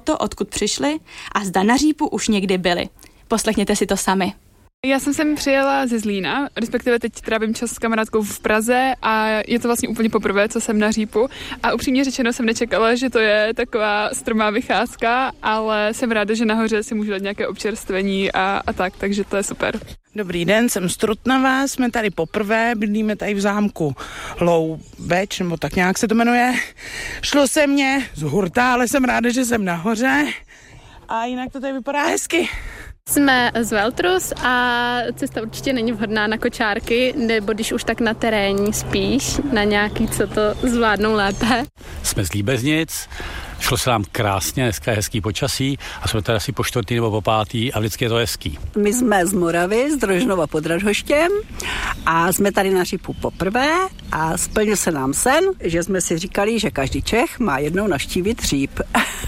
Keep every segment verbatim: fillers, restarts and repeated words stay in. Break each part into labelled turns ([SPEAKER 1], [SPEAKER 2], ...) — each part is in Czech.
[SPEAKER 1] to, odkud přišli a zda na Řípu už někdy byli. Poslechněte si to sami.
[SPEAKER 2] Já jsem sem přijela ze Zlína, respektive teď trávím čas s kamarádkou v Praze a je to vlastně úplně poprvé, co jsem na Řípu a upřímně řečeno jsem nečekala, že to je taková strmá vycházka, ale jsem ráda, že nahoře si můžu dát nějaké občerstvení a, a tak, takže to je super.
[SPEAKER 3] Dobrý den, jsem z Trutnova, jsme tady poprvé, bydlíme tady v zámku Loubeč, nebo tak nějak se to jmenuje. Šlo se mě z hurta, ale jsem ráda, že jsem nahoře a jinak to tady vypadá hezky.
[SPEAKER 4] Jsme z Veltrus a cesta určitě není vhodná na kočárky, nebo když už tak na terénní spíš, na nějaký, co to zvládnou lépe.
[SPEAKER 5] Jsme z Líbeznic, šlo se nám krásně, dneska je hezký počasí a jsme tady asi po čtvrtý nebo po pátý a vždycky je to hezký.
[SPEAKER 6] My jsme z Moravy, z Drožnova pod Radhoštěm a jsme tady na Řípu poprvé a splnil se nám sen, že jsme si říkali, že každý Čech má jednou navštívit Říp.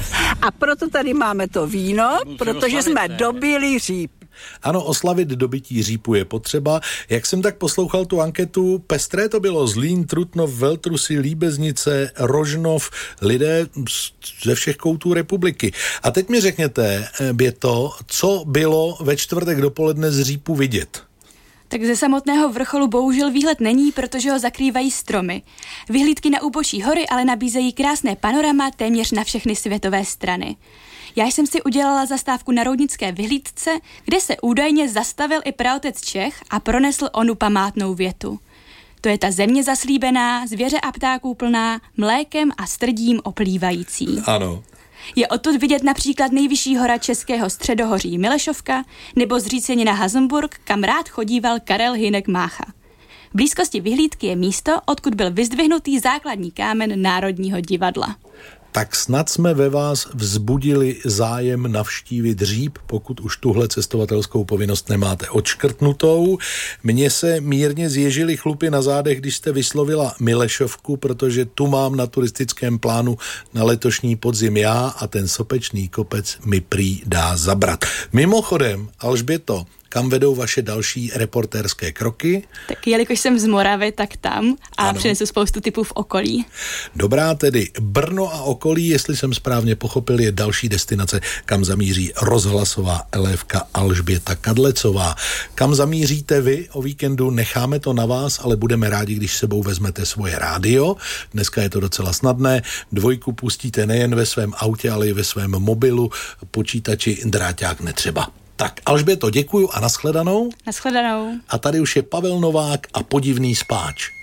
[SPEAKER 6] A proto tady máme to víno, protože jsme dobili Říp.
[SPEAKER 7] Ano, oslavit dobytí Řípu je potřeba. Jak jsem tak poslouchal tu anketu, pestré to bylo Zlín, Trutnov, Veltrusy, Líbeznice, Rožnov, lidé ze všech koutů republiky. A teď mi řekněte, Běto, co bylo ve čtvrtek dopoledne z Řípu vidět?
[SPEAKER 1] Tak ze samotného vrcholu bohužel výhled není, protože ho zakrývají stromy. Vyhlídky na úbočí hory ale nabízejí krásné panorama téměř na všechny světové strany. Já jsem si udělala zastávku na Roudnické vyhlídce, kde se údajně zastavil i praotec Čech a pronesl onu památnou větu. To je ta země zaslíbená, zvěře a ptáků plná, mlékem a strdím oplývající.
[SPEAKER 7] Ano.
[SPEAKER 1] Je odtud vidět například nejvyšší hora českého středohoří Milešovka nebo zřícenina Hazemburg, kam rád chodíval Karel Hynek Mácha. V blízkosti vyhlídky je místo, odkud byl vyzdvihnutý základní kámen Národního divadla.
[SPEAKER 7] Tak snad jsme ve vás vzbudili zájem navštívit Říp, pokud už tuhle cestovatelskou povinnost nemáte odškrtnutou. Mně se mírně zježily chlupy na zádech, když jste vyslovila Milešovku, protože tu mám na turistickém plánu na letošní podzim já a ten sopečný kopec mi prý dá zabrat. Mimochodem, Alžběto, kam vedou vaše další reportérské kroky?
[SPEAKER 1] Tak jelikož jsem z Moravy, tak tam a
[SPEAKER 7] ano.
[SPEAKER 1] Přinesu spoustu typů v okolí.
[SPEAKER 7] Dobrá, tedy Brno a okolí, jestli jsem správně pochopil, je další destinace, kam zamíří rozhlasová elévka Alžběta Kadlecová. Kam zamíříte vy o víkendu, necháme to na vás, ale budeme rádi, když sebou vezmete svoje rádio. Dneska je to docela snadné. Dvojku pustíte nejen ve svém autě, ale i ve svém mobilu, počítači, dráťák netřeba. Tak, Alžběto, děkuju a nashledanou.
[SPEAKER 1] Nashledanou.
[SPEAKER 7] A tady už je Pavel Novák a Podivný spáč.